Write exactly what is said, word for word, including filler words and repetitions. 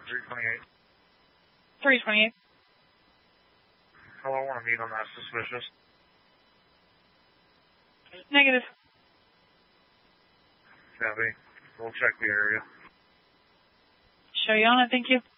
three twenty-eight. three twenty-eight. Hello, I want to meet on that suspicious. Negative. Copy. We'll check the area. Show you on it, thank you.